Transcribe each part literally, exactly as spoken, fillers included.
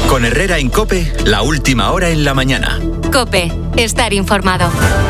Con Herrera en COPE, la última hora en la mañana. COPE, estar informado.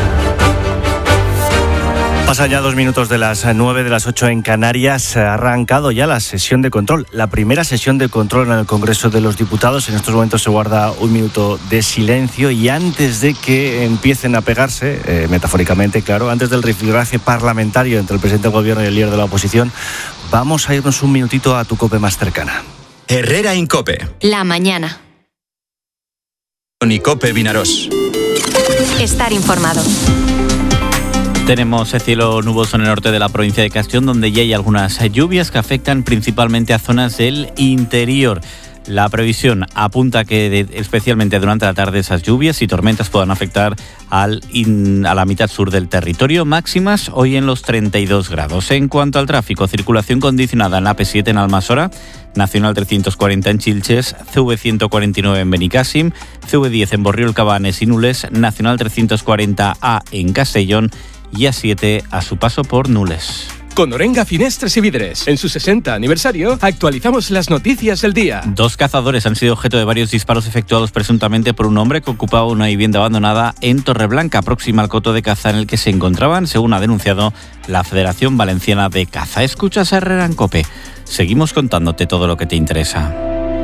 Pasan ya dos minutos de las nueve, de las ocho en Canarias. Ha arrancado ya la sesión de control, la primera sesión de control en el Congreso de los Diputados. En estos momentos se guarda un minuto de silencio y antes de que empiecen a pegarse, eh, metafóricamente, claro, antes del rifirrafe parlamentario entre el presidente del Gobierno y el líder de la oposición, vamos a irnos un minutito a tu COPE más cercana. Herrera en COPE. La mañana. Con COPE Vinarós. Estar informado. Tenemos cielo nuboso en el norte de la provincia de Castellón, donde ya hay algunas lluvias que afectan principalmente a zonas del interior. La previsión apunta que de, especialmente durante la tarde esas lluvias y tormentas puedan afectar al in, a la mitad sur del territorio, máximas hoy en los treinta y dos grados. En cuanto al tráfico, circulación condicionada en la A P siete en Almasora, Nacional trescientos cuarenta en Chilches, C V ciento cuarenta y nueve en Benicàssim, C V diez en Borriol, Cabanes y Nules, Nacional trescientos cuarenta A en Castellón y A siete a su paso por Nules. Con Orenga Finestres y Vidres, en su sesenta aniversario, actualizamos las noticias del día. Dos cazadores han sido objeto de varios disparos efectuados presuntamente por un hombre que ocupaba una vivienda abandonada en Torreblanca, próxima al coto de caza en el que se encontraban, según ha denunciado la Federación Valenciana de Caza. Escuchas a Herrera en COPE. Seguimos contándote todo lo que te interesa.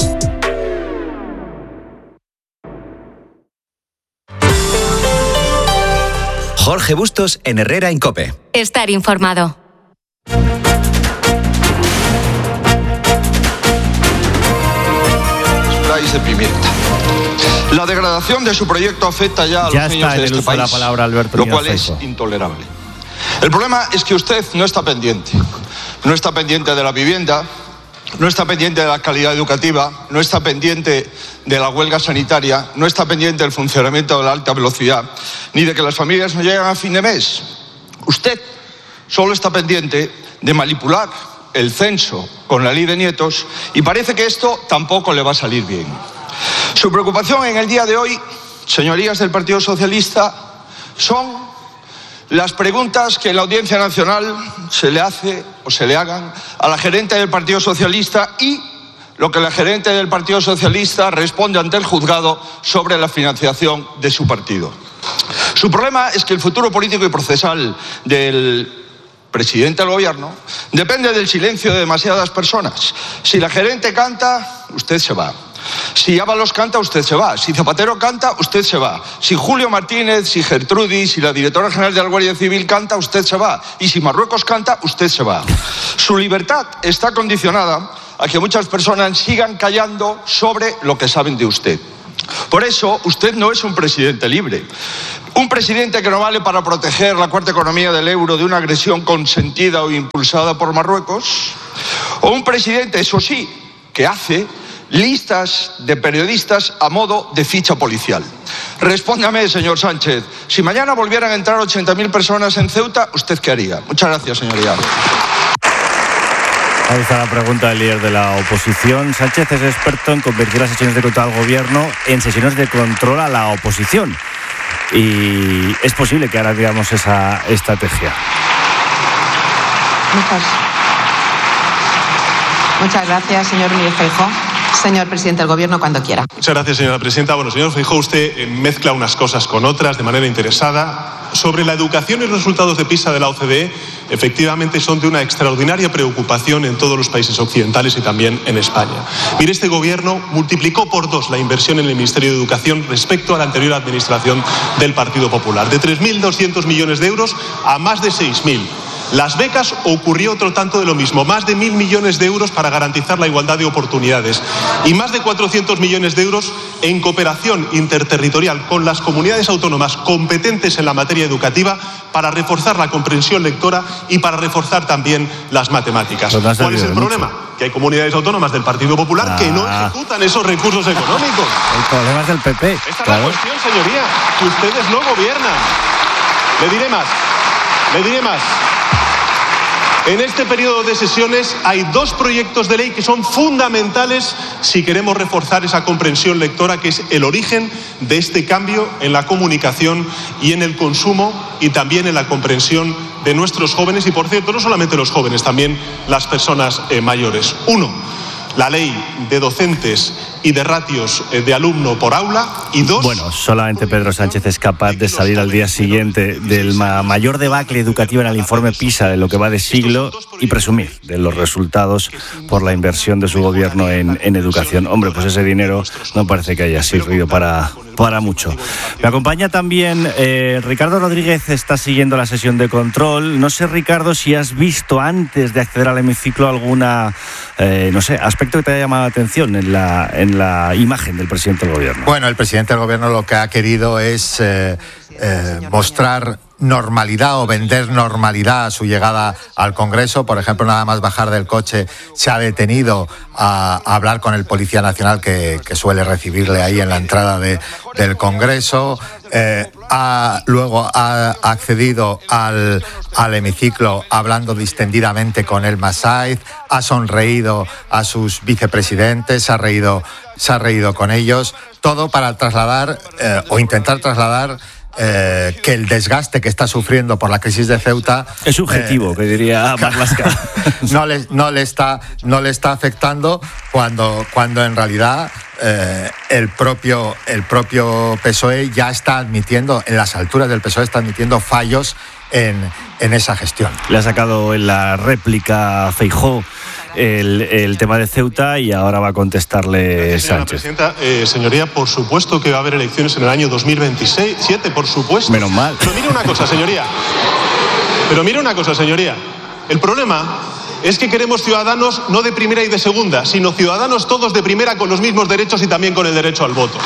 Jorge Bustos en Herrera en COPE. Estar informado. Sprays de pimienta. La degradación de su proyecto afecta ya a ya los niños de este país, la palabra, Alberto, lo cual es intolerable. El problema es que usted no está pendiente. No está pendiente de la vivienda, no está pendiente de la calidad educativa, no está pendiente de la huelga sanitaria, no está pendiente del funcionamiento de la alta velocidad, ni de que las familias no llegan a fin de mes. Usted solo está pendiente de manipular el censo con la ley de nietos y parece que esto tampoco le va a salir bien. Su preocupación en el día de hoy, señorías del Partido Socialista, son las preguntas que en la Audiencia Nacional se le hace o se le hagan a la gerente del Partido Socialista y lo que la gerente del Partido Socialista responde ante el juzgado sobre la financiación de su partido. Su problema es que el futuro político y procesal del presidente del gobierno depende del silencio de demasiadas personas. Si la gerente canta, usted se va. Si Ábalos canta, usted se va. Si Zapatero canta, usted se va. Si Julio Martínez, si Gertrudis, si la directora general de la Guardia Civil canta, usted se va. Y si Marruecos canta, usted se va. Su libertad está condicionada a que muchas personas sigan callando sobre lo que saben de usted. Por eso, usted no es un presidente libre. Un presidente que no vale para proteger la cuarta economía del euro de una agresión consentida o impulsada por Marruecos. O un presidente, eso sí, que hace listas de periodistas a modo de ficha policial. Respóndame, señor Sánchez, si mañana volvieran a entrar ochenta mil personas en Ceuta, ¿usted qué haría? Muchas gracias, señoría. Ahí está la pregunta del líder de la oposición. Sánchez es experto en convertir las sesiones de control al gobierno en sesiones de control a la oposición. Y es posible que ahora digamos esa estrategia. Muchas, Muchas gracias, señor Núñez Feijóo. Señor presidente del Gobierno, cuando quiera. Muchas gracias, señora presidenta. Bueno, señor Feijóo, usted mezcla unas cosas con otras de manera interesada. Sobre la educación y resultados de PISA de la O C D E, efectivamente son de una extraordinaria preocupación en todos los países occidentales y también en España. Mire, este gobierno multiplicó por dos la inversión en el Ministerio de Educación respecto a la anterior administración del Partido Popular, de tres mil doscientos millones de euros a más de seis mil. Las becas ocurrió otro tanto de lo mismo, más de mil millones de euros para garantizar la igualdad de oportunidades y más de cuatrocientos millones de euros en cooperación interterritorial con las comunidades autónomas competentes en la materia educativa para reforzar la comprensión lectora y para reforzar también las matemáticas. ¿Cuál es el problema? Que hay comunidades autónomas del Partido Popular ah. que no ejecutan esos recursos económicos. El problema es del P P. Esta claro. es la cuestión, señoría, que ustedes no gobiernan. Le diré más, le diré más. En este periodo de sesiones hay dos proyectos de ley que son fundamentales si queremos reforzar esa comprensión lectora, que es el origen de este cambio en la comunicación y en el consumo y también en la comprensión de nuestros jóvenes y, por cierto, no solamente los jóvenes, también las personas eh, mayores. Uno, la ley de docentes y de ratios de alumno por aula. Y dos... Bueno, solamente Pedro Sánchez es capaz de salir al día siguiente del ma- mayor debacle educativo en el informe PISA de lo que va de siglo y presumir de los resultados por la inversión de su gobierno en, en educación. Hombre, pues ese dinero no parece que haya servido para... para mucho. Me acompaña también eh, Ricardo Rodríguez, está siguiendo la sesión de control. No sé, Ricardo, si has visto antes de acceder al hemiciclo alguna, eh, no sé, aspecto que te haya llamado la atención en la, en la imagen del presidente del gobierno. Bueno, el presidente del gobierno lo que ha querido es eh, eh, mostrar normalidad o vender normalidad a su llegada al Congreso. Por ejemplo, nada más bajar del coche se ha detenido a, a hablar con el Policía Nacional que, que suele recibirle ahí en la entrada de, del Congreso. Eh, ha, luego ha accedido al, al hemiciclo hablando distendidamente con Elma Saiz, ha sonreído a sus vicepresidentes, se ha reído, se ha reído con ellos, todo para trasladar eh, o intentar trasladar Eh, que el desgaste que está sufriendo por la crisis de Ceuta es subjetivo, eh, que diría Marlaska. no le no le está no le está afectando cuando cuando en realidad eh, el propio el propio P S O E ya está admitiendo, en las alturas del P S O E está admitiendo fallos en en esa gestión. Le ha sacado en la réplica Feijóo El, el tema de Ceuta y ahora va a contestarle Gracias, Sánchez. Presidenta, eh, señoría, por supuesto que va a haber elecciones en el año dos mil veintisiete, por supuesto. Menos mal. Pero mire una cosa, señoría. Pero mire una cosa, señoría. El problema es que queremos ciudadanos no de primera y de segunda, sino ciudadanos todos de primera con los mismos derechos y también con el derecho al voto.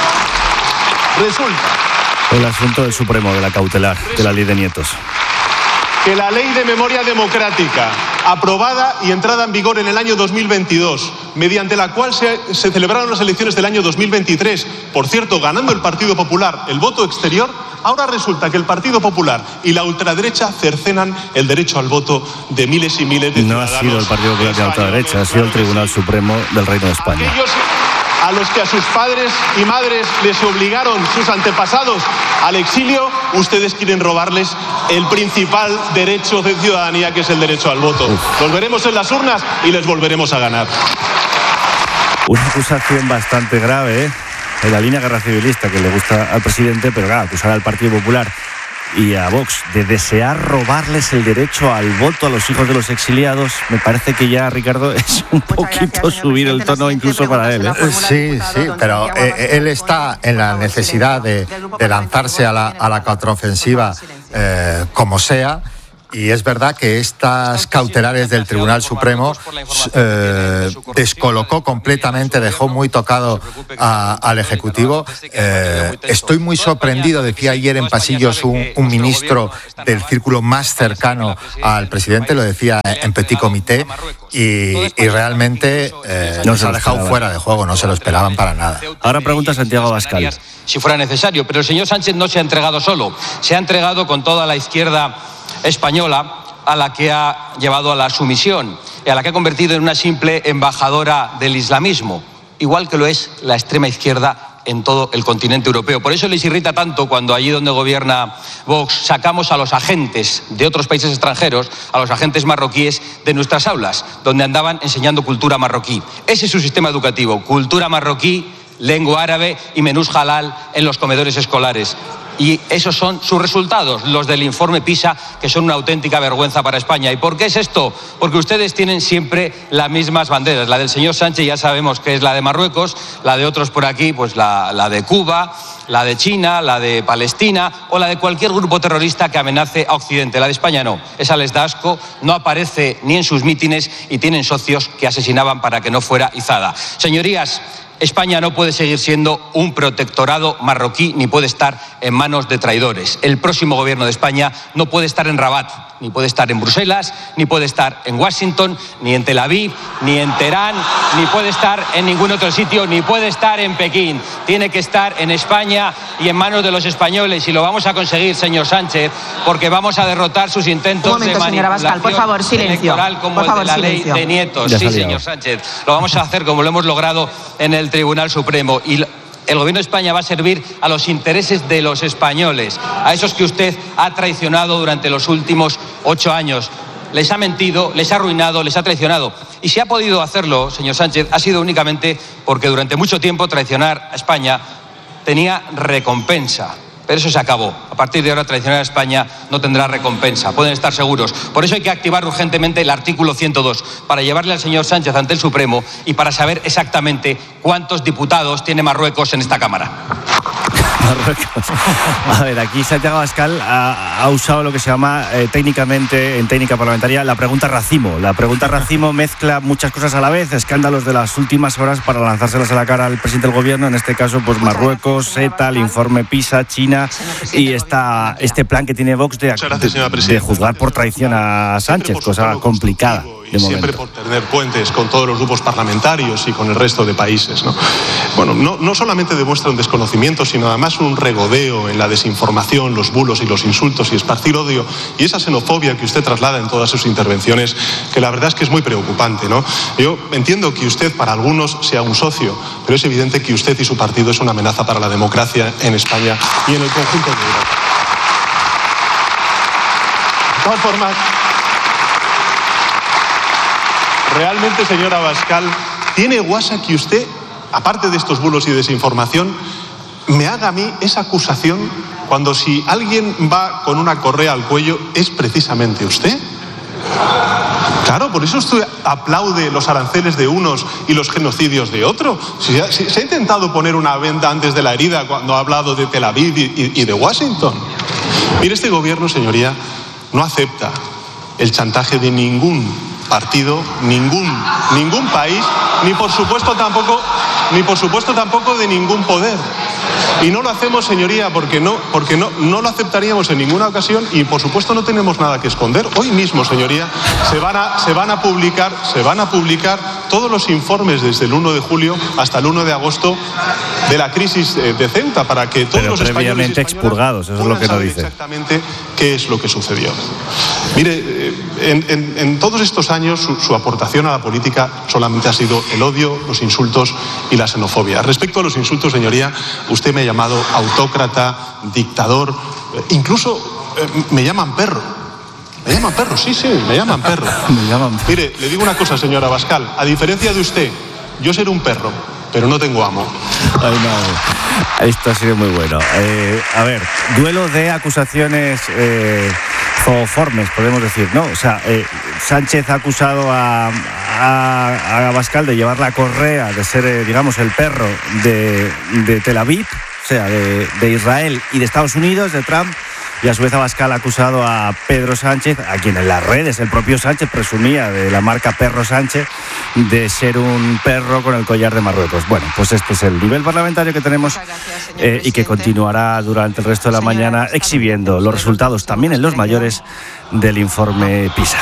Resulta... El asunto del Supremo, de la cautelar, de la ley de nietos. Que la ley de memoria democrática, aprobada y entrada en vigor en el año dos mil veintidós, mediante la cual se, se celebraron las elecciones del año dos mil veintitrés, por cierto, ganando el Partido Popular el voto exterior, ahora resulta que el Partido Popular y la ultraderecha cercenan el derecho al voto de miles y miles de no ciudadanos. No ha sido el Partido Popular de la ultraderecha, ha sido el Tribunal Supremo del Reino de España. Aquellos a los que a sus padres y madres les obligaron sus antepasados al exilio, ustedes quieren robarles el principal derecho de ciudadanía, que es el derecho al voto. Uf. Los veremos en las urnas y les volveremos a ganar. Una acusación bastante grave, ¿eh? En la línea guerra civilista que le gusta al presidente, pero claro, acusar al Partido Popular y a Vox de desear robarles el derecho al voto a los hijos de los exiliados, me parece que ya, Ricardo, es un poquito subir el tono incluso para él, ¿eh? Sí, sí, pero eh, él está en la necesidad de, de lanzarse a la, a la contraofensiva eh, como sea. Y es verdad que estas cautelares del Tribunal Supremo eh, descolocó completamente, dejó muy tocado a, al Ejecutivo. Eh, estoy muy sorprendido, decía ayer en pasillos un, un ministro del círculo más cercano al presidente, lo decía en petit comité, y, y realmente eh, no se ha dejado fuera de juego, no se lo esperaban para nada. Ahora pregunta Santiago Abascal. Si fuera necesario, pero el señor Sánchez no se ha entregado solo, se ha entregado con toda la izquierda española, a la que ha llevado a la sumisión y a la que ha convertido en una simple embajadora del islamismo, igual que lo es la extrema izquierda en todo el continente europeo. Por eso les irrita tanto cuando allí donde gobierna Vox sacamos a los agentes de otros países extranjeros, a los agentes marroquíes de nuestras aulas, donde andaban enseñando cultura marroquí. Ese es su sistema educativo, cultura marroquí, lengua árabe y menús halal en los comedores escolares. Y esos son sus resultados, los del informe PISA, que son una auténtica vergüenza para España. ¿Y por qué es esto? Porque ustedes tienen siempre las mismas banderas. La del señor Sánchez ya sabemos que es la de Marruecos, la de otros por aquí, pues la, la de Cuba, la de China, la de Palestina o la de cualquier grupo terrorista que amenace a Occidente. La de España no, esa les da asco, no aparece ni en sus mítines y tienen socios que asesinaban para que no fuera izada. Señorías, España no puede seguir siendo un protectorado marroquí ni puede estar en manos de traidores. El próximo gobierno de España no puede estar en Rabat, ni puede estar en Bruselas, ni puede estar en Washington, ni en Tel Aviv, ni en Teherán, ni puede estar en ningún otro sitio, ni puede estar en Pekín. Tiene que estar en España y en manos de los españoles, y lo vamos a conseguir, señor Sánchez, porque vamos a derrotar sus intentos momento, de manipulación Abascal, por favor, silencio. electoral como por favor, el de la silencio. ley de nietos. Sí, señor Sánchez, lo vamos a hacer como lo hemos logrado en el Tribunal Supremo. Y el gobierno de España va a servir a los intereses de los españoles, a esos que usted ha traicionado durante los últimos ocho años. Les ha mentido, les ha arruinado, les ha traicionado. Y si ha podido hacerlo, señor Sánchez, ha sido únicamente porque durante mucho tiempo traicionar a España tenía recompensa. Pero eso se acabó. A partir de ahora, traicionar a España no tendrá recompensa. Pueden estar seguros. Por eso hay que activar urgentemente el artículo ciento dos, para llevarle al señor Sánchez ante el Supremo y para saber exactamente cuántos diputados tiene Marruecos en esta Cámara. Marruecos. A ver, aquí Santiago Abascal ha, ha usado lo que se llama eh, técnicamente, en técnica parlamentaria, la pregunta racimo. La pregunta racimo mezcla muchas cosas a la vez, escándalos de las últimas horas para lanzárselas a la cara al presidente del gobierno, en este caso pues Marruecos, ETA, el informe PISA, China y esta, este plan que tiene Vox de, de, de juzgar por traición a Sánchez, cosa complicada. Y siempre por tener puentes con todos los grupos parlamentarios y con el resto de países, ¿no? Bueno, no, no solamente demuestra un desconocimiento, sino además un regodeo en la desinformación, los bulos y los insultos y esparcir odio y esa xenofobia que usted traslada en todas sus intervenciones, que la verdad es que es muy preocupante, ¿no? Yo entiendo que usted para algunos sea un socio, pero es evidente que usted y su partido es una amenaza para la democracia en España y en el conjunto de Europa. De todas formas, realmente, señor Abascal, ¿tiene guasa que usted, aparte de estos bulos y desinformación, me haga a mí esa acusación cuando si alguien va con una correa al cuello es precisamente usted? Claro, por eso usted aplaude los aranceles de unos y los genocidios de otros. Si, si, se ha intentado poner una venda antes de la herida cuando ha hablado de Tel Aviv y, y, y de Washington. Mire, este gobierno, señoría, no acepta el chantaje de ningún partido, ningún, ningún país, ni por supuesto tampoco, ni por supuesto tampoco de ningún poder. Y no lo hacemos, señoría, porque no, porque no, no lo aceptaríamos en ninguna ocasión y por supuesto no tenemos nada que esconder. Hoy mismo, señoría, se van a, se van a publicar, se van a publicar todos los informes desde el uno de julio hasta el uno de agosto de la crisis de Ceuta para que todos Pero los españoles y expurgados, eso es lo que no dice. Exactamente qué es lo que sucedió. Mire, en, en, en todos estos años su, su aportación a la política solamente ha sido el odio, los insultos y la xenofobia. Respecto a los insultos, señoría, usted me ha llamado autócrata, dictador, incluso eh, me llaman perro. Me llaman perro, sí, sí, me llaman perro. me llaman... Mire, le digo una cosa, señora Abascal, a diferencia de usted, yo seré un perro, pero no tengo amo. Ay, no. Esto ha sido muy bueno. Eh, a ver, duelo de acusaciones eh, zooformes, podemos decir, ¿no? O sea, eh, Sánchez ha acusado a, a, a Abascal de llevar la correa, de ser, eh, digamos, el perro de, de Tel Aviv, o sea, de, de Israel y de Estados Unidos, de Trump. Y a su vez Abascal ha acusado a Pedro Sánchez, a quien en las redes el propio Sánchez presumía de la marca Perro Sánchez, de ser un perro con el collar de Marruecos. Bueno, pues este es el nivel parlamentario que tenemos eh, y que continuará durante el resto de la mañana exhibiendo los resultados también en los mayores del informe PISA.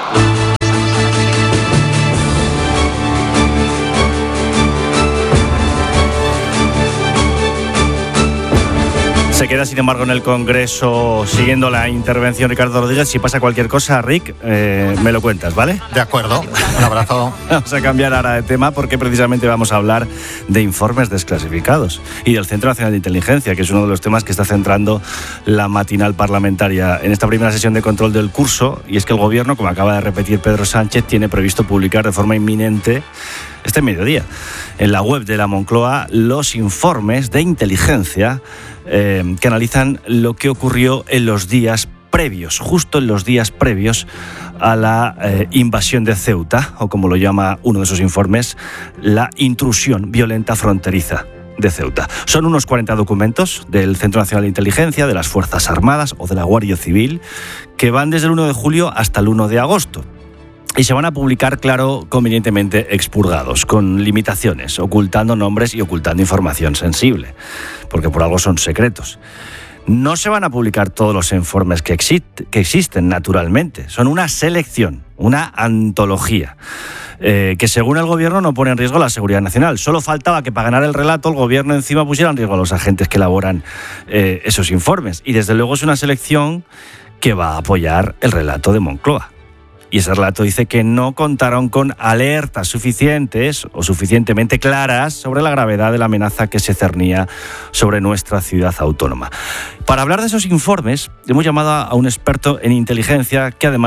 Se queda, sin embargo, en el Congreso siguiendo la intervención Ricardo Rodríguez. Si pasa cualquier cosa, Rick, eh, me lo cuentas, ¿vale? De acuerdo, un abrazo. Vamos a cambiar ahora de tema porque precisamente vamos a hablar de informes desclasificados y del Centro Nacional de Inteligencia, que es uno de los temas que está centrando la matinal parlamentaria en esta primera sesión de control del curso. Y es que el Gobierno, como acaba de repetir Pedro Sánchez, tiene previsto publicar de forma inminente este mediodía en la web de la Moncloa los informes de inteligencia eh, que analizan lo que ocurrió en los días previos, justo en los días previos a la eh, invasión de Ceuta, o como lo llama uno de esos informes, la intrusión violenta fronteriza de Ceuta. Son unos cuarenta documentos del Centro Nacional de Inteligencia, de las Fuerzas Armadas o de la Guardia Civil, que van desde el uno de julio hasta el uno de agosto. Y se van a publicar, claro, convenientemente expurgados, con limitaciones, ocultando nombres y ocultando información sensible, porque por algo son secretos. No se van a publicar todos los informes que, exist- que existen, naturalmente. Son una selección, una antología, eh, que según el Gobierno no pone en riesgo la seguridad nacional. Solo faltaba que para ganar el relato el Gobierno encima pusiera en riesgo a los agentes que elaboran eh, esos informes. Y desde luego es una selección que va a apoyar el relato de Moncloa. Y ese relato dice que no contaron con alertas suficientes o suficientemente claras sobre la gravedad de la amenaza que se cernía sobre nuestra ciudad autónoma. Para hablar de esos informes, hemos llamado a un experto en inteligencia que además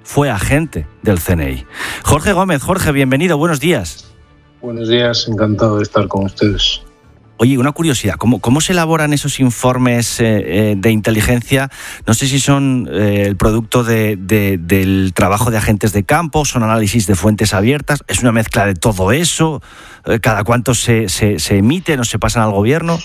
fue agente del C N I. Jorge Gómez, Jorge, bienvenido, buenos días. Buenos días, encantado de estar con ustedes. Oye, una curiosidad, ¿cómo, cómo se elaboran esos informes eh, de inteligencia? No sé si son eh, el producto de, de, del trabajo de agentes de campo, son análisis de fuentes abiertas, ¿es una mezcla de todo eso? Eh, ¿Cada cuánto se, se, se emiten o se pasan al gobierno?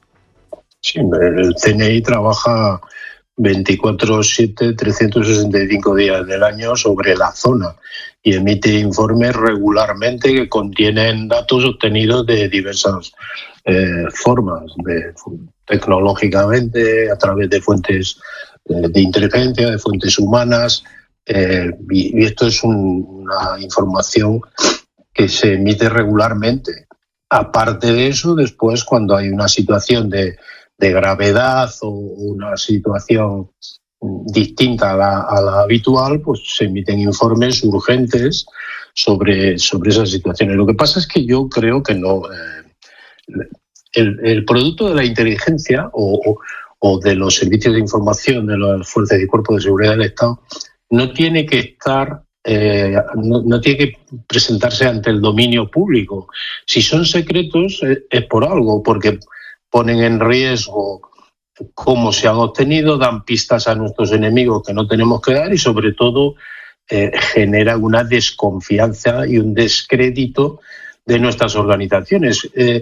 Sí, el C N I trabaja veinticuatro siete, trescientos sesenta y cinco días del año sobre la zona y emite informes regularmente que contienen datos obtenidos de diversas eh, formas, de, tecnológicamente, a través de fuentes eh, de inteligencia, de fuentes humanas, eh, y, y esto es un, una información que se emite regularmente. Aparte de eso, después, cuando hay una situación de de gravedad o una situación distinta a la, a la habitual, pues se emiten informes urgentes sobre, sobre esas situaciones. Lo que pasa es que yo creo que no. Eh, el, el producto de la inteligencia o, o, o de los servicios de información de las fuerzas y cuerpos de seguridad del Estado no tiene que estar Eh, no, no tiene que presentarse ante el dominio público. Si son secretos eh, es por algo, porque ponen en riesgo cómo se han obtenido, dan pistas a nuestros enemigos que no tenemos que dar y sobre todo eh, generan una desconfianza y un descrédito de nuestras organizaciones. Eh,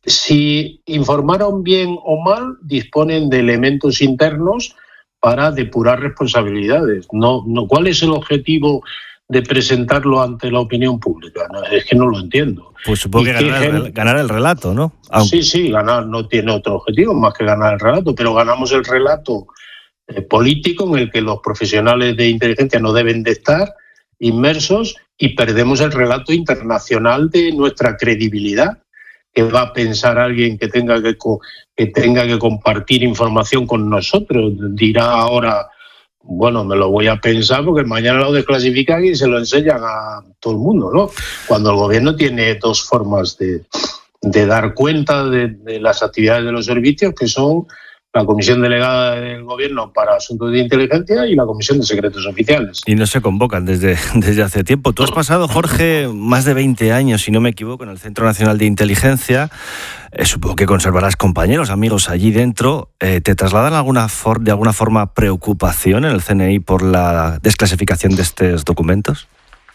si informaron bien o mal, disponen de elementos internos para depurar responsabilidades. No, no, ¿cuál es el objetivo de presentarlo ante la opinión pública? No, es que no lo entiendo. Pues supongo que ganar, que el, ganar el relato, ¿no? Aunque... Sí, sí, ganar no tiene otro objetivo más que ganar el relato, pero ganamos el relato eh, político en el que los profesionales de inteligencia no deben de estar inmersos y perdemos el relato internacional de nuestra credibilidad. ¿Qué va a pensar alguien que tenga que, que tenga que compartir información con nosotros? Dirá ahora, bueno, me lo voy a pensar porque mañana lo desclasifican y se lo enseñan a todo el mundo, ¿no? Cuando el gobierno tiene dos formas de, de dar cuenta de, de las actividades de los servicios, que son la Comisión Delegada del Gobierno para Asuntos de Inteligencia y la Comisión de Secretos Oficiales. Y no se convocan desde, desde hace tiempo. Tú has pasado, Jorge, más de veinte años, si no me equivoco, en el Centro Nacional de Inteligencia. Eh, supongo que conservarás compañeros, amigos allí dentro. Eh, ¿Te trasladan alguna for- de alguna forma preocupación en el C N I por la desclasificación de estos documentos?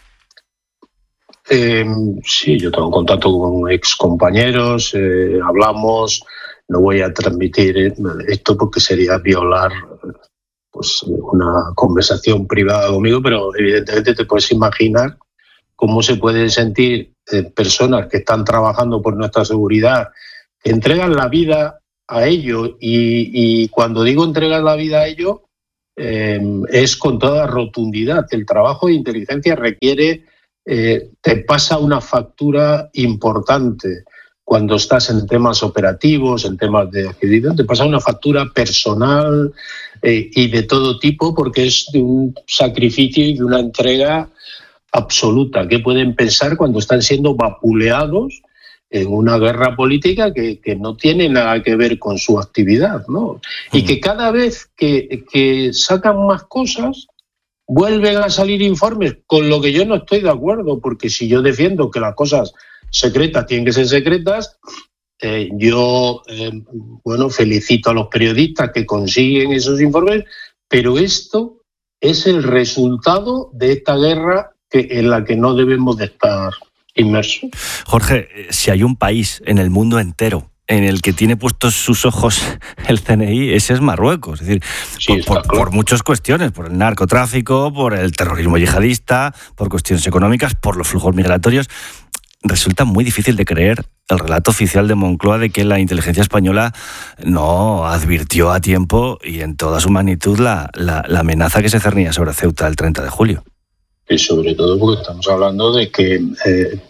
Eh, sí, yo tengo contacto con excompañeros, eh, hablamos. No voy a transmitir esto porque sería violar pues, una conversación privada conmigo, pero evidentemente te puedes imaginar cómo se pueden sentir eh, personas que están trabajando por nuestra seguridad, que entregan la vida a ello, y, y cuando digo entregan la vida a ello, eh, es con toda rotundidad. El trabajo de inteligencia requiere, eh, te pasa una factura importante. Cuando estás en temas operativos, en temas de adquisición, te pasa una factura personal eh, y de todo tipo, porque es de un sacrificio y de una entrega absoluta. ¿Qué pueden pensar cuando están siendo vapuleados en una guerra política que, que no tiene nada que ver con su actividad, ¿no? Y que cada vez que, que sacan más cosas, vuelven a salir informes, con lo que yo no estoy de acuerdo, porque si yo defiendo que las cosas secretas tienen que ser secretas, eh, yo eh, bueno, felicito a los periodistas que consiguen esos informes, pero esto es el resultado de esta guerra que, en la que no debemos de estar inmersos. Jorge, si hay un país en el mundo entero en el que tiene puestos sus ojos el C N I, ese es Marruecos. Es decir, sí, por, por, claro. por muchas cuestiones, por el narcotráfico, por el terrorismo yihadista, por cuestiones económicas, por los flujos migratorios. Resulta muy difícil de creer el relato oficial de Moncloa de que la inteligencia española no advirtió a tiempo y en toda su magnitud la, la, la amenaza que se cernía sobre Ceuta el treinta de julio. Y sobre todo porque estamos hablando de que eh,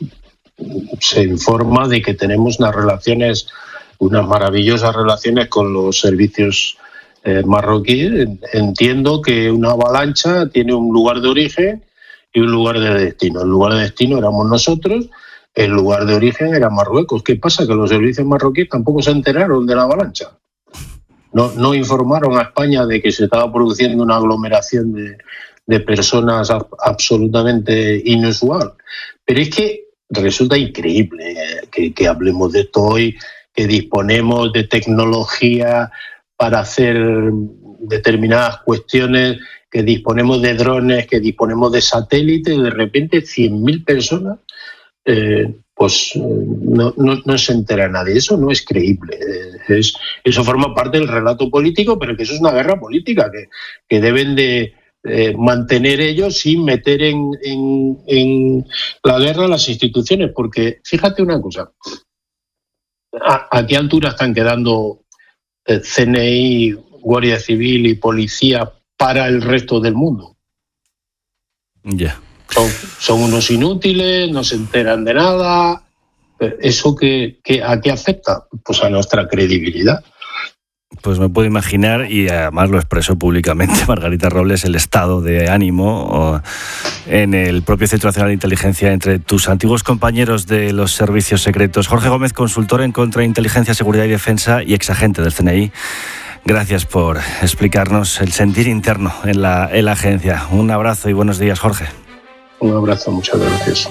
se informa de que tenemos unas relaciones, unas maravillosas relaciones con los servicios eh, marroquíes. Entiendo que una avalancha tiene un lugar de origen y un lugar de destino. El lugar de destino éramos nosotros. El lugar de origen era Marruecos. ¿Qué pasa? Que los servicios marroquíes tampoco se enteraron de la avalancha. No, no informaron a España de que se estaba produciendo una aglomeración de, de personas a, absolutamente inusual. Pero es que resulta increíble eh, que, que hablemos de esto hoy, que disponemos de tecnología para hacer determinadas cuestiones, que disponemos de drones, que disponemos de satélites, y de repente cien mil personas, eh, pues no, no, no se entera nadie. Eso no es creíble. Es, eso forma parte del relato político, pero que eso es una guerra política que, que deben de eh, mantener ellos sin meter en, en, en la guerra las instituciones. Porque fíjate una cosa, ¿a, a qué altura están quedando eh, C N I, Guardia Civil y Policía para el resto del mundo? Ya. Yeah. Son, son unos inútiles, no se enteran de nada. ¿Eso qué, qué, a qué afecta? Pues a nuestra credibilidad. Pues me puedo imaginar, y además lo expresó públicamente Margarita Robles, el estado de ánimo en el propio Centro Nacional de Inteligencia entre tus antiguos compañeros de los servicios secretos. Jorge Gómez, consultor en contrainteligencia, seguridad y defensa y exagente del C N I. Gracias por explicarnos el sentir interno en la, en la agencia. Un abrazo y buenos días, Jorge. Un abrazo, muchas gracias.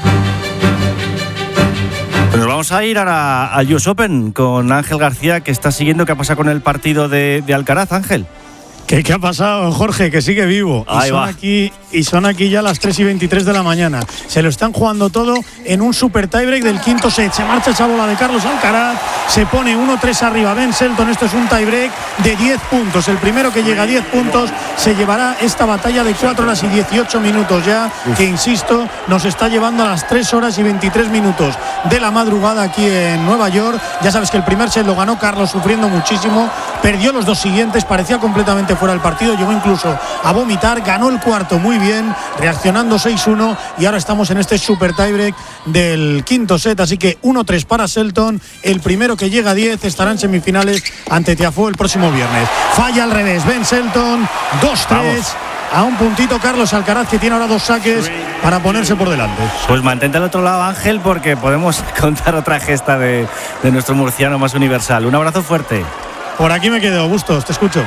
Nos vamos a ir ahora al U S Open con Ángel García, que está siguiendo qué pasa con el partido de, de Alcaraz. Ángel. ¿Qué, ¿Qué ha pasado, Jorge? Que sigue vivo. Ahí y, son va. Aquí, y son aquí ya las tres y veintitrés de la mañana. Se lo están jugando todo en un super tiebreak del quinto set. Se marcha esa bola de Carlos Alcaraz. Se pone uno tres arriba Ben Shelton. Esto es un tiebreak de diez puntos. El primero que llega a diez puntos se llevará esta batalla de cuatro horas y dieciocho minutos ya, que insisto, nos está llevando a las tres horas y veintitrés minutos de la madrugada aquí en Nueva York. Ya sabes que el primer set lo ganó Carlos sufriendo muchísimo. Perdió los dos siguientes, parecía completamente fuera del partido, llegó incluso a vomitar, ganó el cuarto muy bien, reaccionando seis uno, y ahora estamos en este super tiebreak del quinto set, así que uno tres para Shelton. El primero que llega a diez estará en semifinales ante Tiafoe el próximo viernes. Falla al revés Ben Shelton, dos tres. A un puntito Carlos Alcaraz, que tiene ahora dos saques para ponerse por delante. Pues mantente al otro lado, Ángel, porque podemos contar otra gesta de, de nuestro murciano más universal. Un abrazo fuerte. Por aquí me quedo, Bustos, te escucho.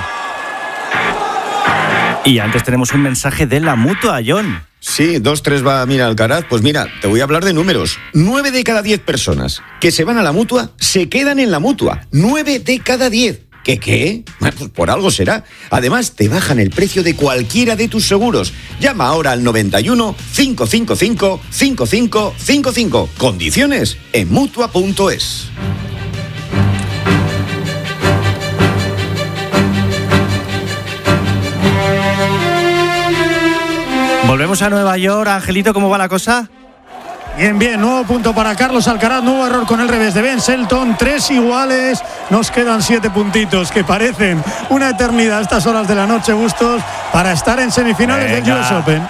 Y antes tenemos un mensaje de la Mutua, John. Sí, dos tres va, mira, Alcaraz. Pues mira, te voy a hablar de números. Nueve de cada diez personas que se van a la Mutua se quedan en la Mutua. Nueve de cada diez. ¿Qué qué? Bueno, pues por algo será. Además, te bajan el precio de cualquiera de tus seguros. Llama ahora al noventa y uno, cinco cinco cinco, cinco cinco cinco cinco. Condiciones en mutua punto es. Volvemos a Nueva York. Angelito, ¿cómo va la cosa? Bien, bien, nuevo punto para Carlos Alcaraz, nuevo error con el revés de Ben Shelton, tres iguales, nos quedan siete puntitos que parecen una eternidad a estas horas de la noche, Bustos, para estar en semifinales Venga. del U S Open.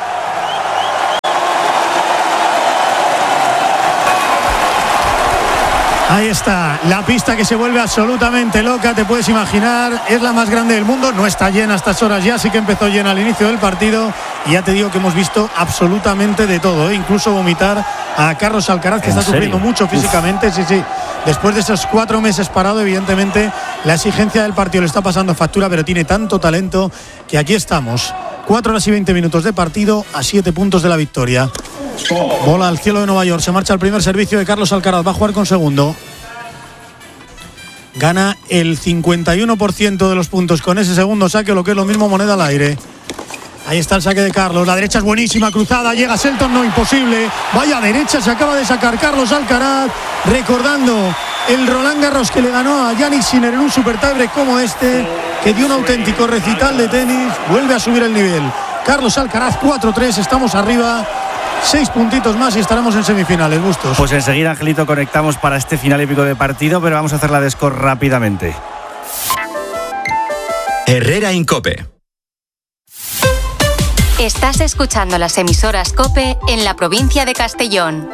Ahí está, la pista que se vuelve absolutamente loca, te puedes imaginar, es la más grande del mundo, no está llena a estas horas ya, sí que empezó llena al inicio del partido, y ya te digo que hemos visto absolutamente de todo, ¿eh? Incluso vomitar a Carlos Alcaraz, que está serio? sufriendo mucho físicamente. Uf. sí, sí, después de esos cuatro meses parado, evidentemente la exigencia del partido le está pasando factura, pero tiene tanto talento que aquí estamos, cuatro horas y veinte minutos de partido a siete puntos de la victoria. Bola al cielo de Nueva York, se marcha el primer servicio de Carlos Alcaraz, va a jugar con segundo. Gana el cincuenta y uno por ciento de los puntos con ese segundo saque, o lo que es lo mismo, moneda al aire. Ahí está el saque de Carlos, la derecha es buenísima, cruzada, llega Shelton, no, imposible. Vaya derecha, se acaba de sacar Carlos Alcaraz, recordando el Roland Garros que le ganó a Jannik Sinner en un super tiebreak como este, que dio un auténtico recital de tenis, vuelve a subir el nivel. Carlos Alcaraz, cuatro tres, estamos arriba. Seis puntitos más y estaremos en semifinales, Bustos. Pues enseguida, Angelito, conectamos para este final épico de partido, pero vamos a hacer la de score rápidamente. Herrera Incope. Estás escuchando las emisoras COPE en la provincia de Castellón.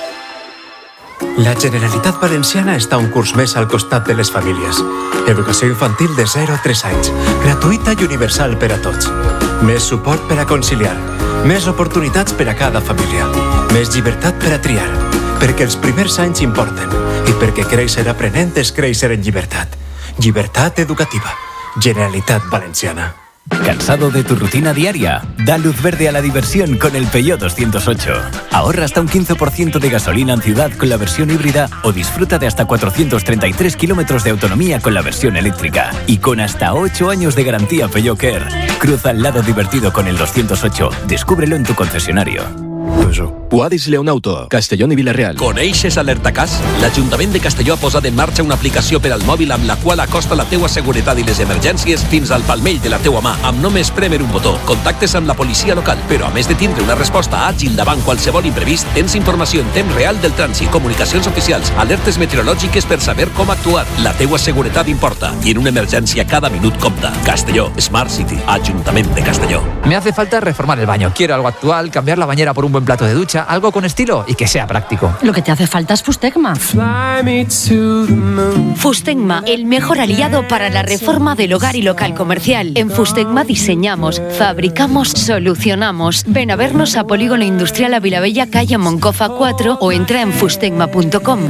La Generalitat Valenciana està un curs més al costat de les famílies. Educació infantil de zero a tres anys, gratuïta i universal per a tots. Més suport per a conciliar, més oportunitats per a cada família, més llibertat per a triar, perquè els primers anys importen i perquè créixer aprenent és créixer en llibertat. Llibertat educativa. Generalitat Valenciana. ¿Cansado de tu rutina diaria? Da luz verde a la diversión con el Peugeot doscientos ocho. Ahorra hasta un quince por ciento de gasolina en ciudad con la versión híbrida o disfruta de hasta cuatrocientos treinta y tres kilómetros de autonomía con la versión eléctrica. Y con hasta ocho años de garantía Peugeot Care. Cruza al lado divertido con el doscientos ocho. Descúbrelo en tu concesionario. Guadis Leonauto, Castellón i Vila-real. Coneixes Alertacàs? L'Ajuntament de Castelló ha posat en marxa una aplicació per al mòbil amb la qual acosta la teua seguretat i les emergències fins al palmell de la teua mà, amb només prémer un botó. Contactes amb la policia local, però a més de tindre una resposta àgil davant qualsevol imprevist, tens informació en temps real del trànsit, comunicacions oficials, alertes meteorològiques per saber com actuar. La teua seguretat importa i en una emergència cada minut compta. Castelló, Smart City, Ajuntament de Castelló. Me hace falta reformar el baño. Quiero algo actual, cambiar la bañera por un buen plato de ducha, algo con estilo y que sea práctico. Lo que te hace falta es Fustecma. Fustecma, el mejor aliado para la reforma del hogar y local comercial. En Fustecma diseñamos, fabricamos, solucionamos. Ven a vernos a Polígono Industrial a Vilabella, calle Moncofa cuatro o entra en fustecma punto com.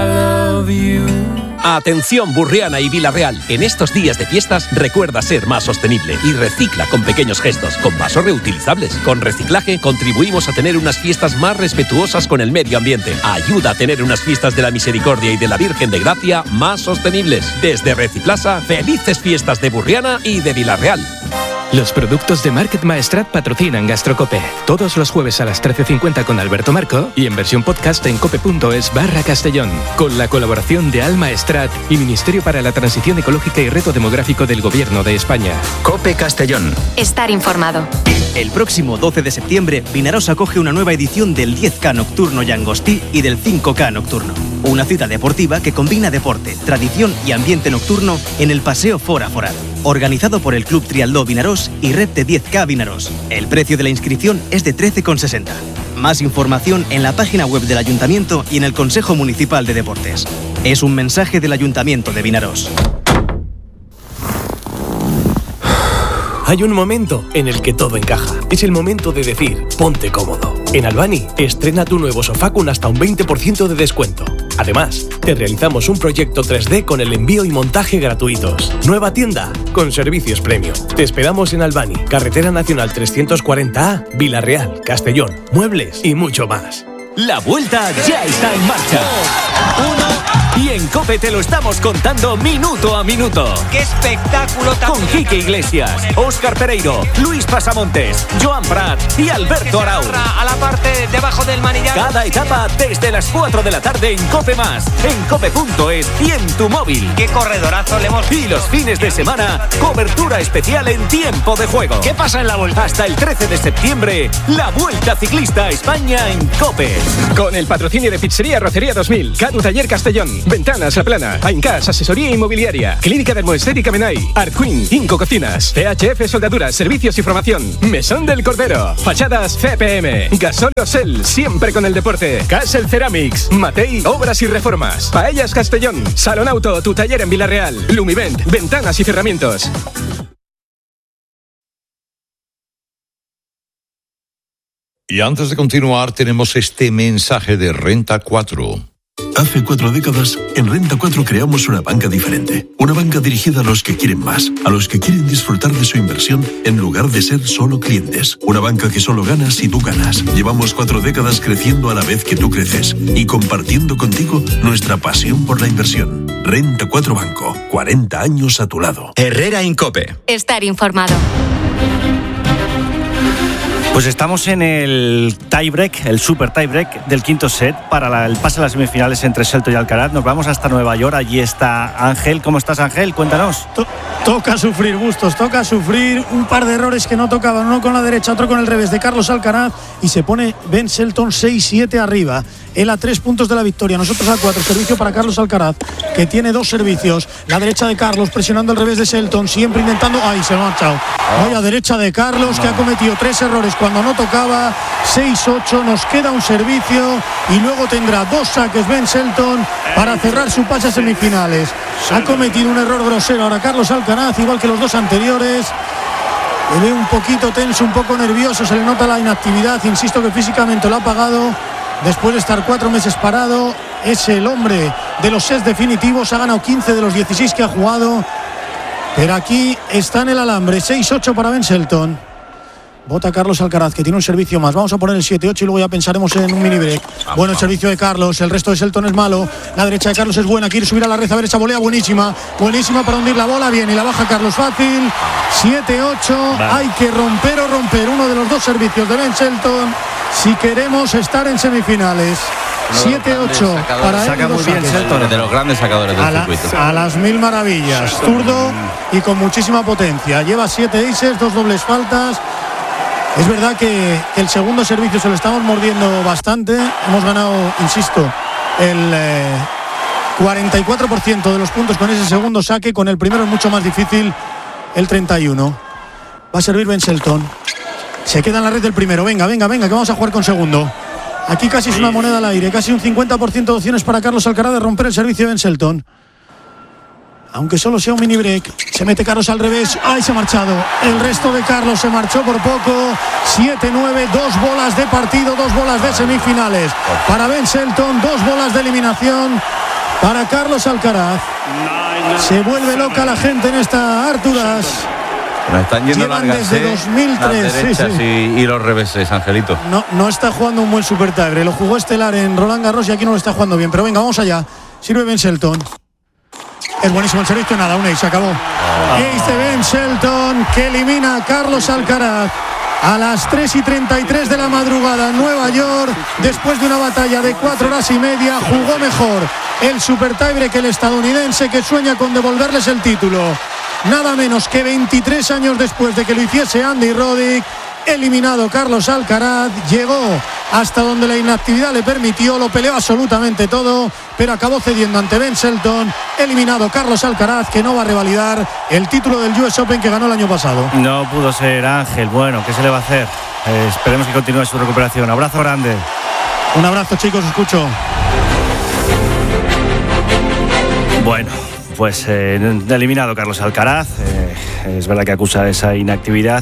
Atención Burriana y Vila-real, en estos días de fiestas recuerda ser más sostenible y recicla con pequeños gestos, con vasos reutilizables. Con reciclaje contribuimos a tener unas fiestas más respetuosas con el medio ambiente. Ayuda a tener unas fiestas de la Misericordia y de la Virgen de Gracia más sostenibles. Desde Reciplaza, felices fiestas de Burriana y de Vila-real. Los productos de Market Maestrat patrocinan Gastrocope. Todos los jueves a las trece cincuenta con Alberto Marco y en versión podcast en cope.es barra Castellón. Con la colaboración de Alma Estrat y Ministerio para la Transición Ecológica y Reto Demográfico del Gobierno de España. Cope Castellón. Estar informado. El próximo doce de septiembre, Vinaroz acoge una nueva edición del diez K Nocturno Llangostí y del cinco K Nocturno. Una cita deportiva que combina deporte, tradición y ambiente nocturno en el Paseo Fora Foral. Organizado por el Club Trialdó Vinaroz y Red de diez K Vinaroz. El precio de la inscripción es de trece con sesenta. Más información en la página web del Ayuntamiento y en el Consejo Municipal de Deportes. Es un mensaje del Ayuntamiento de Vinaroz. Hay un momento en el que todo encaja. Es el momento de decir, ponte cómodo. En Albani, estrena tu nuevo sofá con hasta un veinte por ciento de descuento. Además, te realizamos un proyecto tres D con el envío y montaje gratuitos. Nueva tienda, con servicios premium. Te esperamos en Albani, Carretera Nacional trescientos cuarenta A, Vila-real, Castellón, muebles y mucho más. La vuelta ya está en marcha. Uno. Y en COPE te lo estamos contando minuto a minuto. ¡Qué espectáculo tan Con Quique Iglesias, Óscar Pereiro, Luis Pasamontes, Joan Prat y Alberto Arau. A la parte debajo del manillar. Cada etapa desde las cuatro de la tarde en COPE Más, en cope punto es y en tu móvil. ¡Qué corredorazo le hemos... Y los fines de semana, cobertura especial en tiempo de juego. ¿Qué pasa en la vuelta? Hasta el trece de septiembre, la Vuelta Ciclista a España en COPE. Con el patrocinio de Pizzería Rocería dos mil, Cadu Taller Castellón, Ventanas La Plana, Aincas Asesoría Inmobiliaria, Clínica Dermoestética Menai, Art Queen, Inco Cocinas, C H F Soldaduras, Servicios y Formación, Mesón del Cordero, Fachadas C P M, Gasol Osel, siempre con el deporte, Castle Ceramics, Matei Obras y Reformas, Paellas Castellón, Salón Auto, tu taller en Vila-real, Lumivent, Ventanas y Cerramientos. Y antes de continuar, tenemos este mensaje de Renta cuatro. Hace cuatro décadas, en Renta cuatro creamos una banca diferente. Una banca dirigida a los que quieren más, a los que quieren disfrutar de su inversión en lugar de ser solo clientes. Una banca que solo gana si tú ganas. Llevamos cuatro décadas creciendo a la vez que tú creces y compartiendo contigo nuestra pasión por la inversión. Renta cuatro Banco, cuarenta años a tu lado. Herrera Incope. Estar informado. Pues estamos en el tiebreak, el super tiebreak del quinto set para la, el pase a las semifinales entre Shelton y Alcaraz. Nos vamos hasta Nueva York, allí está Ángel. ¿Cómo estás, Ángel? Cuéntanos. To- toca sufrir, Bustos, toca sufrir un par de errores que no tocaban, uno con la derecha, otro con el revés de Carlos Alcaraz, y se pone Ben Shelton seis siete arriba. Él a tres puntos de la victoria, nosotros a cuatro. Servicio para Carlos Alcaraz, que tiene dos servicios. La derecha de Carlos presionando el revés de Shelton, siempre intentando... ¡Ay, se lo ha echado! Vaya derecha de Carlos, que ha cometido tres errores cuando no tocaba. seis ocho, nos queda un servicio y luego tendrá dos saques Ben Shelton para cerrar su pase a semifinales. Ha cometido un error grosero ahora Carlos Alcaraz, igual que los dos anteriores. Le ve un poquito tenso, un poco nervioso, se le nota la inactividad. Insisto que físicamente lo ha pagado después de estar cuatro meses parado. Es el hombre de los sets definitivos, ha ganado quince de los dieciséis que ha jugado. Pero aquí está en el alambre, seis ocho para Ben Shelton. Bota Carlos Alcaraz, que tiene un servicio más. Vamos a poner el siete ocho y luego ya pensaremos en un mini break. Bueno, el servicio de Carlos, el resto de Shelton es malo. La derecha de Carlos es buena, quiere subir a la red a ver esa volea buenísima. Buenísima para hundir la bola, bien, y la baja Carlos fácil. siete ocho, hay que romper o romper uno de los dos servicios de Ben Shelton si queremos estar en semifinales. siete ocho para él. Saca muy bien Shelton, de los grandes sacadores del a, la, circuito. a las mil maravillas, zurdo y con muchísima potencia. Lleva siete aces, dos dobles faltas. Es verdad que, que el segundo servicio se lo estamos mordiendo bastante. Hemos ganado, insisto, el eh, cuarenta y cuatro por ciento de los puntos con ese segundo saque. Con el primero es mucho más difícil, el treinta y uno. Va a servir Ben Shelton. Se queda en la red del primero. Venga, venga, venga, que vamos a jugar con segundo. Aquí casi es una moneda al aire. Casi un cincuenta por ciento de opciones para Carlos Alcaraz de romper el servicio de Ben Shelton. Aunque solo sea un mini break. Se mete Carlos al revés. ¡Ay, se ha marchado! El resto de Carlos se marchó por poco. siete nueve, dos bolas de partido, dos bolas de semifinales. Para Ben Shelton, dos bolas de eliminación para Carlos Alcaraz. Se vuelve loca la gente en esta Arturas. Nos están yendo Llevan largas, desde ¿eh? dos mil tres, Las derechas sí, sí. Y, y los reveses, Angelito. No, no está jugando un buen super tiebreak. Lo jugó estelar en Roland Garros y aquí no lo está jugando bien. Pero venga, vamos allá. Sirve Ben Shelton. Es buenísimo el servicio, nada, un ace, se acabó. Oh. Ace de Ben Shelton, que elimina a Carlos Alcaraz a las tres y treinta y tres de la madrugada en Nueva York. Después de una batalla de cuatro horas y media, jugó mejor el super tiebreak que el estadounidense, que sueña con devolverles el título. Nada menos que veintitrés años después de que lo hiciese Andy Roddick. Eliminado Carlos Alcaraz, llegó hasta donde la inactividad le permitió, lo peleó absolutamente todo, pero acabó cediendo ante Ben Shelton. Eliminado Carlos Alcaraz, que no va a revalidar el título del U S Open que ganó el año pasado. No pudo ser, Ángel. Bueno, ¿qué se le va a hacer? Eh, esperemos que continúe su recuperación. Abrazo grande. Un abrazo, chicos, os escucho. Bueno, pues eh, eliminado Carlos Alcaraz. Eh, es verdad que acusa esa inactividad,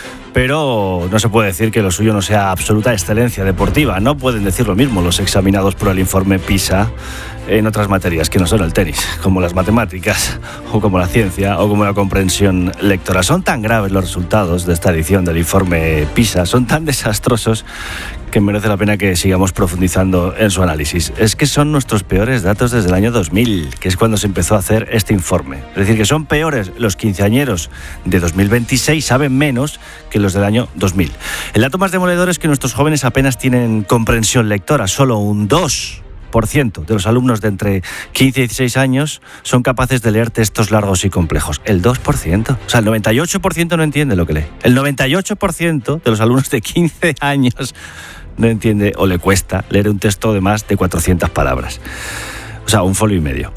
pero no se puede decir que lo suyo no sea absoluta excelencia deportiva. No pueden decir lo mismo los examinados por el informe PISA en otras materias que no son el tenis, como las matemáticas, o como la ciencia, o como la comprensión lectora. Son tan graves los resultados de esta edición del informe PISA, son tan desastrosos, que merece la pena que sigamos profundizando en su análisis. Es que son nuestros peores datos desde el año dos mil, que es cuando se empezó a hacer este informe. Es decir, que son peores los quinceañeros de dos mil veintiséis, saben menos que los del año dos mil. El dato más demoledor es que nuestros jóvenes apenas tienen comprensión lectora. Solo un dos por ciento de los alumnos de entre quince y dieciséis años son capaces de leer textos largos y complejos. El dos por ciento. O sea, el noventa y ocho por ciento no entiende lo que lee. El noventa y ocho por ciento de los alumnos de quince años no entiende o le cuesta leer un texto de más de cuatrocientas palabras. O sea, un folio y medio.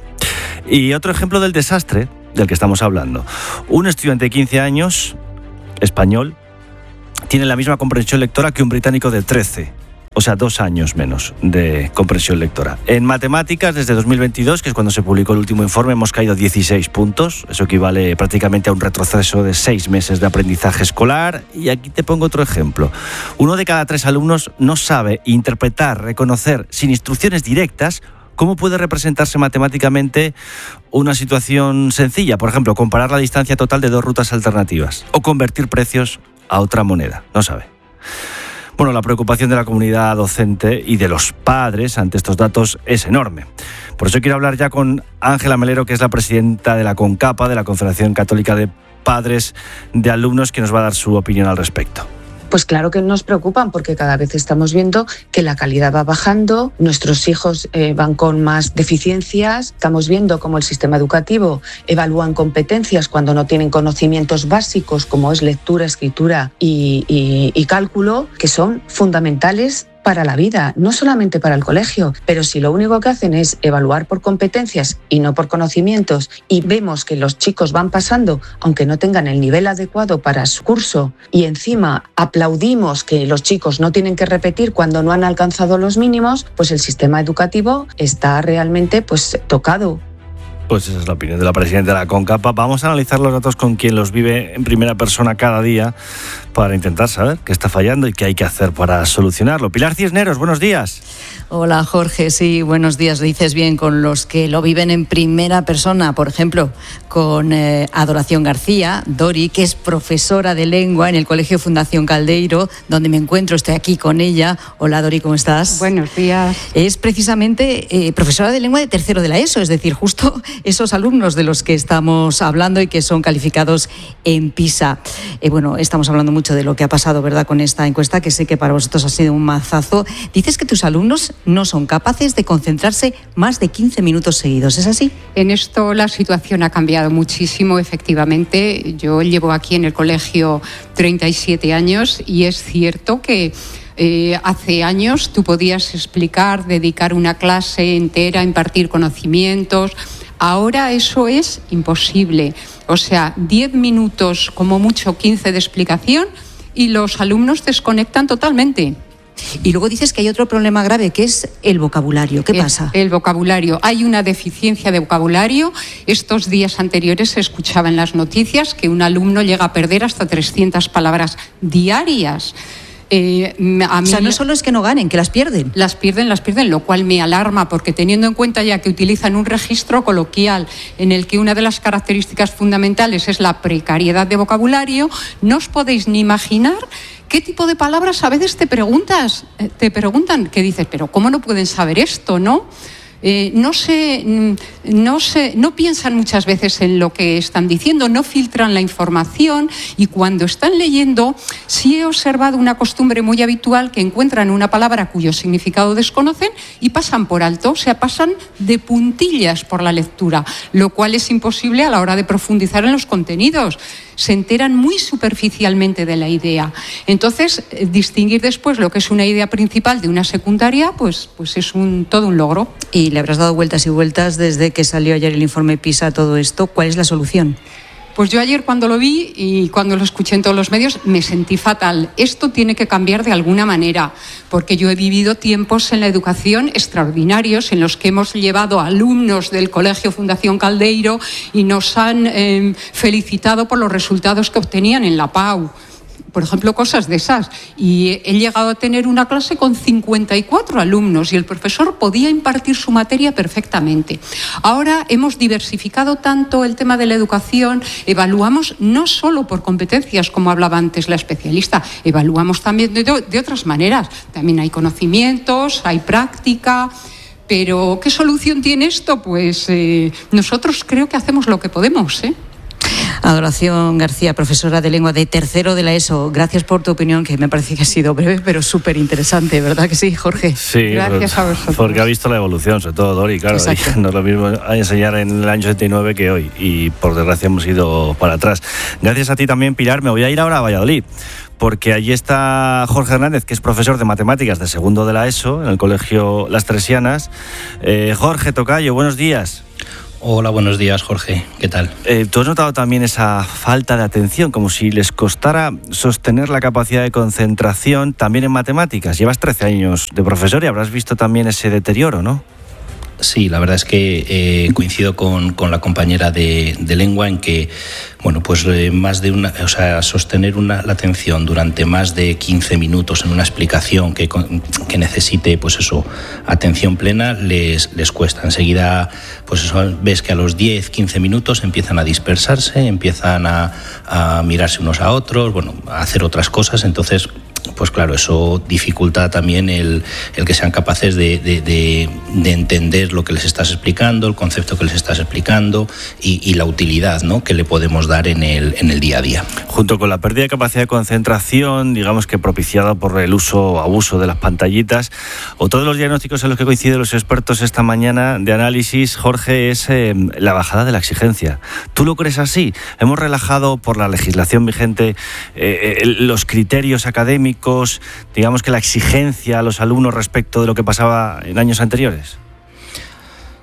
Y otro ejemplo del desastre del que estamos hablando. Un estudiante de quince años, español, tiene la misma comprensión lectora que un británico de trece. O sea, dos años menos de comprensión lectora. En matemáticas, desde dos mil veintidós, que es cuando se publicó el último informe, hemos caído dieciséis puntos. Eso equivale prácticamente a un retroceso de seis meses de aprendizaje escolar. Y aquí te pongo otro ejemplo. Uno de cada tres alumnos no sabe interpretar, reconocer, sin instrucciones directas, cómo puede representarse matemáticamente una situación sencilla. Por ejemplo, comparar la distancia total de dos rutas alternativas o convertir precios a otra moneda. No sabe. Bueno, la preocupación de la comunidad docente y de los padres ante estos datos es enorme. Por eso quiero hablar ya con Ángela Melero, que es la presidenta de la CONCAPA, de la Confederación Católica de Padres de Alumnos, que nos va a dar su opinión al respecto. Pues claro que nos preocupan, porque cada vez estamos viendo que la calidad va bajando, nuestros hijos eh, van con más deficiencias, estamos viendo cómo el sistema educativo evalúan competencias cuando no tienen conocimientos básicos como es lectura, escritura y, y, y cálculo, que son fundamentales para la vida, no solamente para el colegio, pero si lo único que hacen es evaluar por competencias y no por conocimientos, y vemos que los chicos van pasando aunque no tengan el nivel adecuado para su curso, y encima aplaudimos que los chicos no tienen que repetir cuando no han alcanzado los mínimos, pues el sistema educativo está realmente pues tocado. Pues esa es la opinión de la presidenta de la CONCAPA. Vamos a analizar los datos con quien los vive en primera persona cada día para intentar saber qué está fallando y qué hay que hacer para solucionarlo. Pilar Cisneros, buenos días. Hola Jorge, sí, buenos días. Dices bien, con los que lo viven en primera persona, por ejemplo, con eh, Adoración García, Dori, que es profesora de lengua en el Colegio Fundación Caldeiro, donde me encuentro, estoy aquí con ella. Hola Dori, ¿cómo estás? Buenos días. Es precisamente eh, profesora de lengua de tercero de la ESO, es decir, justo esos alumnos de los que estamos hablando y que son calificados en PISA. Eh, bueno, estamos hablando mucho de lo que ha pasado, ¿verdad?, con esta encuesta, que sé que para vosotros ha sido un mazazo. Dices que tus alumnos no son capaces de concentrarse más de quince minutos seguidos, ¿es así? En esto la situación ha cambiado muchísimo, efectivamente. Yo llevo aquí en el colegio treinta y siete años y es cierto que eh, hace años tú podías explicar, dedicar una clase entera, impartir conocimientos. Ahora eso es imposible. O sea, diez minutos, como mucho quince de explicación y los alumnos desconectan totalmente. Y luego dices que hay otro problema grave, que es el vocabulario. ¿Qué el, pasa? El vocabulario. Hay una deficiencia de vocabulario. Estos días anteriores se escuchaba en las noticias que un alumno llega a perder hasta trescientas palabras diarias. Eh, a mí, o sea, no solo es que no ganen, que las pierden. Las pierden, las pierden, lo cual me alarma, porque teniendo en cuenta ya que utilizan un registro coloquial en el que una de las características fundamentales es la precariedad de vocabulario, no os podéis ni imaginar qué tipo de palabras a veces te preguntas, te preguntan, que dices, pero ¿cómo no pueden saber esto, no? Eh, no se, no se, no piensan muchas veces en lo que están diciendo, no filtran la información y cuando están leyendo, sí he observado una costumbre muy habitual que encuentran una palabra cuyo significado desconocen y pasan por alto, o sea, pasan de puntillas por la lectura, lo cual es imposible a la hora de profundizar en los contenidos. Se enteran muy superficialmente de la idea. Entonces, distinguir después lo que es una idea principal de una secundaria, pues, pues es un, todo un logro. Y le habrás dado vueltas y vueltas desde que salió ayer el informe PISA, todo esto. ¿Cuál es la solución? Pues yo ayer cuando lo vi y cuando lo escuché en todos los medios me sentí fatal. Esto tiene que cambiar de alguna manera, porque yo he vivido tiempos en la educación extraordinarios en los que hemos llevado a alumnos del Colegio Fundación Caldeiro y nos han eh, felicitado por los resultados que obtenían en la P A U. Por ejemplo, cosas de esas. Y he llegado a tener una clase con cincuenta y cuatro alumnos y el profesor podía impartir su materia perfectamente. Ahora hemos diversificado tanto el tema de la educación, evaluamos no solo por competencias, como hablaba antes la especialista, evaluamos también de, de otras maneras. También hay conocimientos, hay práctica. Pero, ¿qué solución tiene esto? Pues eh, nosotros creo que hacemos lo que podemos, ¿eh? Adoración García, profesora de lengua de tercero de la ESO. Gracias por tu opinión, que me parece que ha sido breve, pero súper interesante, ¿verdad que sí, Jorge? Sí, gracias a vosotros. Porque ha visto la evolución, sobre todo Dori, claro. Exacto. No es lo mismo a enseñar en el año setenta y nueve que hoy, y por desgracia hemos ido para atrás. Gracias a ti también, Pilar. Me voy a ir ahora a Valladolid, porque allí está Jorge Hernández, que es profesor de matemáticas de segundo de la ESO, en el colegio Las Teresianas. Eh, Jorge Tocayo, buenos días. Hola, buenos días, Jorge. ¿Qué tal? Eh, ¿Tú has notado también esa falta de atención, como si les costara sostener la capacidad de concentración también en matemáticas? Llevas trece años de profesor y habrás visto también ese deterioro, ¿no? Sí, la verdad es que eh, coincido con, con la compañera de, de lengua en que, bueno, pues eh, más de una, o sea, sostener una, la atención durante más de quince minutos en una explicación que, que necesite, pues eso, atención plena, les, les cuesta. Enseguida, pues eso, ves que a los diez, quince minutos empiezan a dispersarse, empiezan a, a mirarse unos a otros, bueno, a hacer otras cosas, entonces, pues claro, eso dificulta también el, el que sean capaces de, de, de, de entender lo que les estás explicando, el concepto que les estás explicando y, y la utilidad, ¿no?, que le podemos dar en el, en el día a día. Junto con la pérdida de capacidad de concentración, digamos que propiciada por el uso o abuso de las pantallitas, otro de los diagnósticos en los que coinciden los expertos esta mañana de análisis, Jorge, es eh, la bajada de la exigencia. ¿Tú lo crees así? ¿Hemos relajado por la legislación vigente eh, eh, los criterios académicos, digamos que la exigencia a los alumnos respecto de lo que pasaba en años anteriores?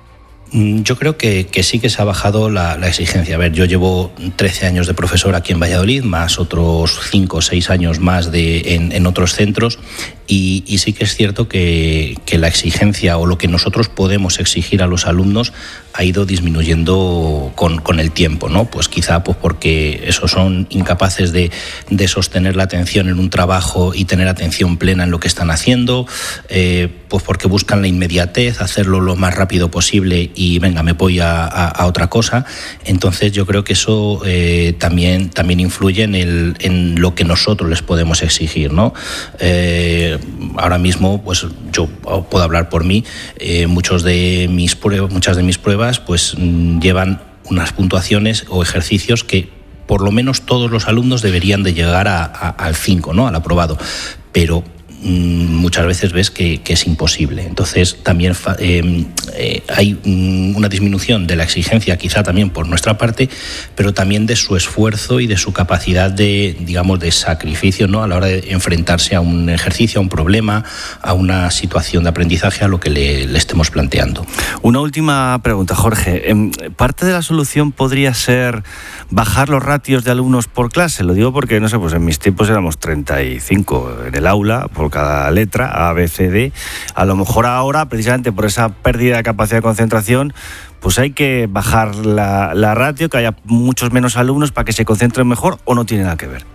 Yo creo que, que sí que se ha bajado la, la exigencia. A ver, yo llevo trece años de profesor aquí en Valladolid, más otros cinco o seis años más de, en, en otros centros, y, y sí que es cierto que, que la exigencia o lo que nosotros podemos exigir a los alumnos ha ido disminuyendo con, con el tiempo, ¿no? Pues quizá pues porque esos son incapaces de, de sostener la atención en un trabajo y tener atención plena en lo que están haciendo, eh, pues porque buscan la inmediatez, hacerlo lo más rápido posible y venga, me voy a, a, a otra cosa. Entonces yo creo que eso eh, también, también influye en, el, en lo que nosotros les podemos exigir, ¿no? Eh, ahora mismo, pues yo puedo hablar por mí, eh, muchos de mis pruebas, muchas de mis pruebas pues llevan unas puntuaciones o ejercicios que por lo menos todos los alumnos deberían de llegar a, a, al cinco, ¿no? Al aprobado, pero muchas veces ves que, que es imposible. Entonces también eh, eh, hay una disminución de la exigencia, quizá también por nuestra parte, pero también de su esfuerzo y de su capacidad de, digamos, de sacrificio, ¿no? A la hora de enfrentarse a un ejercicio, a un problema, a una situación de aprendizaje, a lo que le, le estemos planteando. Una última pregunta, Jorge. ¿Parte de la solución podría ser bajar los ratios de alumnos por clase? Lo digo porque, no sé, pues en mis tiempos éramos treinta y cinco en el aula, por cada letra, A, B, C, D. A lo mejor ahora, precisamente por esa pérdida de capacidad de concentración, pues hay que bajar la, la ratio, que haya muchos menos alumnos para que se concentren mejor, ¿o no tiene nada que ver?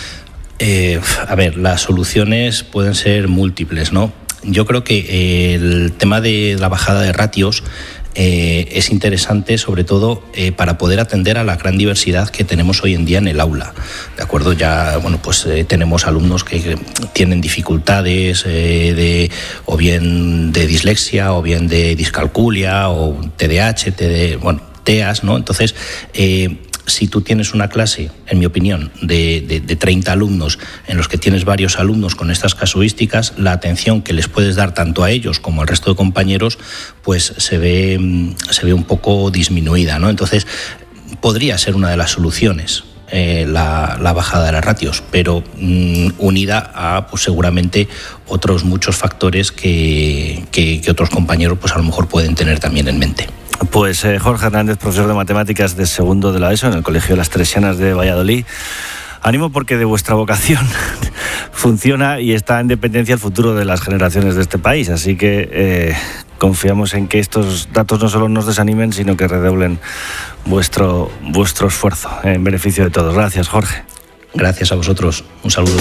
Eh, a ver, las soluciones pueden ser múltiples, ¿no? Yo creo que el tema de la bajada de ratios Eh, es interesante, sobre todo eh, para poder atender a la gran diversidad que tenemos hoy en día en el aula. De acuerdo, ya bueno, pues eh, tenemos alumnos que, que tienen dificultades eh, de o bien de dislexia, o bien de discalculia, o T D A H, T D, bueno, T E A S, ¿no? Entonces, eh, si tú tienes una clase, en mi opinión, de, de, de treinta alumnos, en los que tienes varios alumnos con estas casuísticas, la atención que les puedes dar tanto a ellos como al resto de compañeros, pues se ve, se ve un poco disminuida, ¿no? Entonces, podría ser una de las soluciones. Eh, la, la bajada de las ratios, pero mmm, unida a pues seguramente otros muchos factores que, que, que otros compañeros pues a lo mejor pueden tener también en mente. Pues eh, Jorge Hernández, profesor de matemáticas de segundo de la ESO en el Colegio de las Teresianas de Valladolid. Ánimo, porque de vuestra vocación funciona y está en dependencia el futuro de las generaciones de este país, así que eh, confiamos en que estos datos no solo nos desanimen, sino que redoblen vuestro, vuestro esfuerzo en beneficio de todos. Gracias, Jorge. Gracias a vosotros. Un saludo.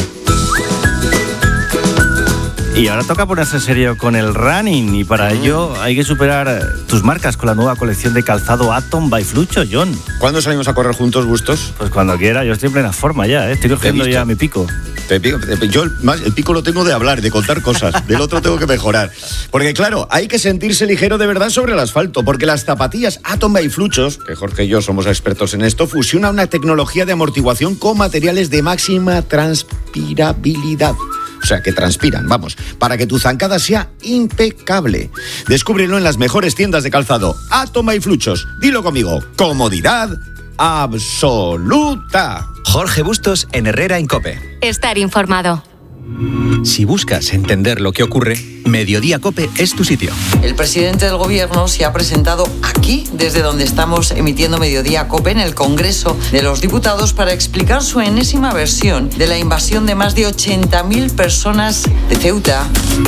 Y ahora toca ponerse serio con el running, y para ello hay que superar tus marcas con la nueva colección de calzado Atom by Flucho, John. ¿Cuándo salimos a correr juntos, Bustos? Pues cuando quiera, yo estoy en plena forma ya, ¿eh? Estoy cogiendo ya mi pico. Te pico, te, yo más, el pico lo tengo de hablar, de contar cosas, del otro tengo que mejorar. Porque claro, hay que sentirse ligero de verdad sobre el asfalto, porque las zapatillas Atom by Fluchos, que Jorge y yo somos expertos en esto, fusionan una tecnología de amortiguación con materiales de máxima transpirabilidad. O sea, que transpiran, vamos, para que tu zancada sea impecable. Descúbrelo en las mejores tiendas de calzado. Atom by Fluchos. Dilo conmigo. Comodidad absoluta. Jorge Bustos en Herrera en COPE. Estar informado. Si buscas entender lo que ocurre, Mediodía COPE es tu sitio. El presidente del gobierno se ha presentado aquí, desde donde estamos emitiendo Mediodía COPE, en el Congreso de los Diputados, para explicar su enésima versión de la invasión de más de ochenta mil personas de Ceuta.